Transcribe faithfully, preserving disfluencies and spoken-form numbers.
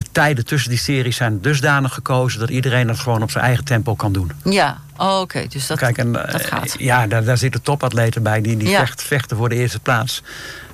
tijden tussen die series zijn dusdanig gekozen dat iedereen dat gewoon op zijn eigen tempo kan doen. Ja, oh, oké, okay. dus dat, Kijk, en, dat gaat. Ja, daar, daar zitten topatleten bij die, die ja. vecht, vechten voor de eerste plaats.